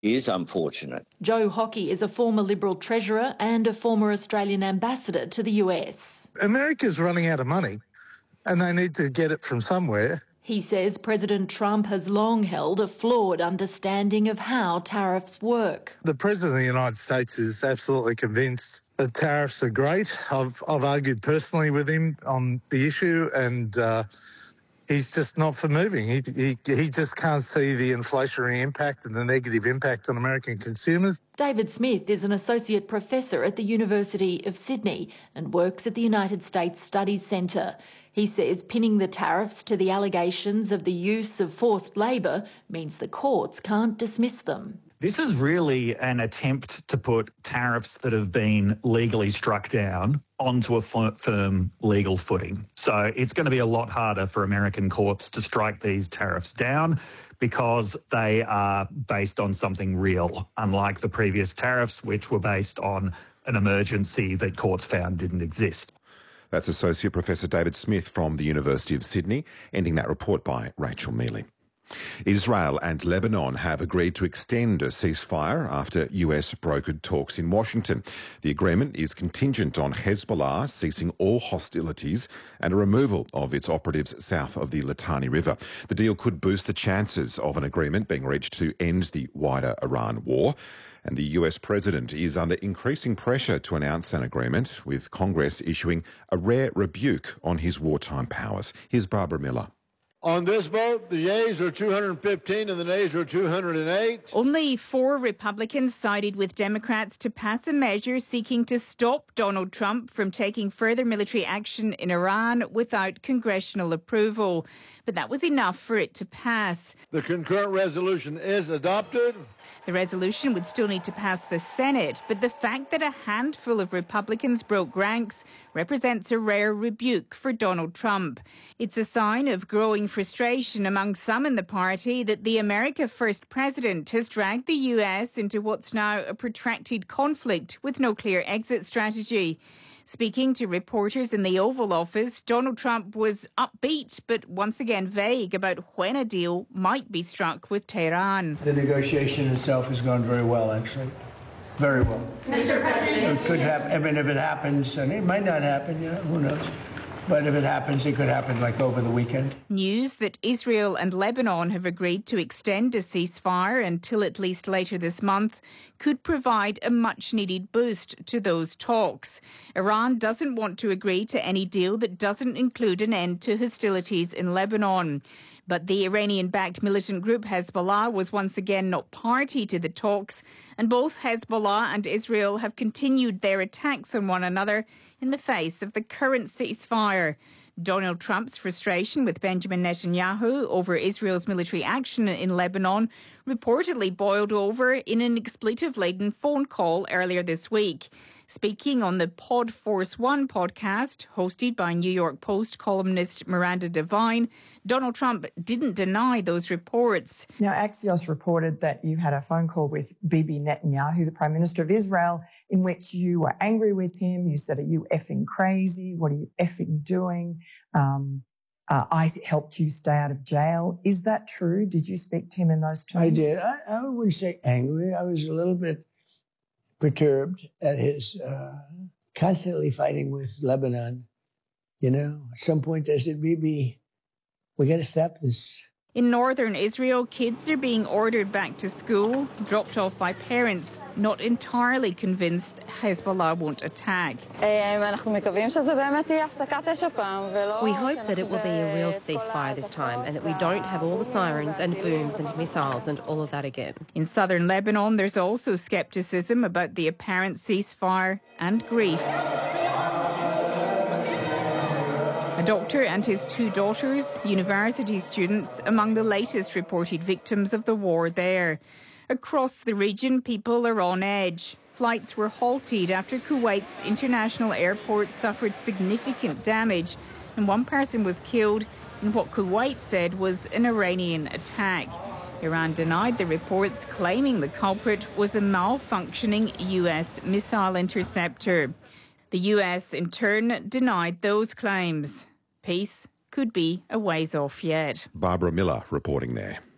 is unfortunate. Joe Hockey is a former Liberal Treasurer and a former Australian ambassador to the US. America's running out of money and they need to get it from somewhere. He says President Trump has long held a flawed understanding of how tariffs work. The President of the United States is absolutely convinced that tariffs are great. I've argued personally with him on the issue and he's just not for moving. He just can't see the inflationary impact and the negative impact on American consumers. David Smith is an associate professor at the University of Sydney and works at the United States Studies Centre. He says pinning the tariffs to the allegations of the use of forced labour means the courts can't dismiss them. This is really an attempt to put tariffs that have been legally struck down onto a firm legal footing. So it's going to be a lot harder for American courts to strike these tariffs down because they are based on something real, unlike the previous tariffs, which were based on an emergency that courts found didn't exist. That's Associate Professor David Smith from the University of Sydney, ending that report by Rachel Mealy. Israel and Lebanon have agreed to extend a ceasefire after US brokered talks in Washington. The agreement is contingent on Hezbollah ceasing all hostilities and a removal of its operatives south of the Litani River. The deal could boost the chances of an agreement being reached to end the wider Iran war. And the US president is under increasing pressure to announce an agreement, with Congress issuing a rare rebuke on his wartime powers. Here's Barbara Miller. On this vote, the yeas are 215 and the nays are 208. Only 4 Republicans sided with Democrats to pass a measure seeking to stop Donald Trump from taking further military action in Iran without congressional approval. But that was enough for it to pass. The concurrent resolution is adopted. The resolution would still need to pass the Senate, but the fact that a handful of Republicans broke ranks represents a rare rebuke for Donald Trump. It's a sign of growing frustration among some in the party that the America First president has dragged the US into what's now a protracted conflict with no clear exit strategy. Speaking to reporters in the Oval Office, Donald Trump was upbeat but once again vague about when a deal might be struck with Tehran. The negotiation itself has gone very well, actually. Very well. Mr. President, it could happen. I mean, if it happens, and it might not happen, who knows? But if it happens, it could happen like over the weekend. News that Israel and Lebanon have agreed to extend a ceasefire until at least later this month could provide a much-needed boost to those talks. Iran doesn't want to agree to any deal that doesn't include an end to hostilities in Lebanon. But the Iranian-backed militant group Hezbollah was once again not party to the talks, and both Hezbollah and Israel have continued their attacks on one another in the face of the current ceasefire. Donald Trump's frustration with Benjamin Netanyahu over Israel's military action in Lebanon reportedly boiled over in an expletive-laden phone call earlier this week. Speaking on the Pod Force One podcast, hosted by New York Post columnist Miranda Devine, Donald Trump didn't deny those reports. Now, Axios reported that you had a phone call with Bibi Netanyahu, the Prime Minister of Israel, in which you were angry with him. You said, "Are you effing crazy? What are you effing doing? I helped you stay out of jail." Is that true? Did you speak to him in those terms? I did. I wouldn't say angry. I was a little bit perturbed at his constantly fighting with Lebanon. At some point I said, Bibi, we got to stop this. In northern Israel, kids are being ordered back to school, dropped off by parents, not entirely convinced Hezbollah won't attack. we hope that it will be a real ceasefire this time and that we don't have all the sirens and booms and missiles and all of that again. In southern Lebanon, there's also scepticism about the apparent ceasefire and grief. A doctor and his 2 daughters, university students, among the latest reported victims of the war there. Across the region, people are on edge. Flights were halted after Kuwait's international airport suffered significant damage, and one person was killed in what Kuwait said was an Iranian attack. Iran denied the reports, claiming the culprit was a malfunctioning US missile interceptor. The US, in turn, denied those claims. Peace could be a ways off yet. Barbara Miller reporting there.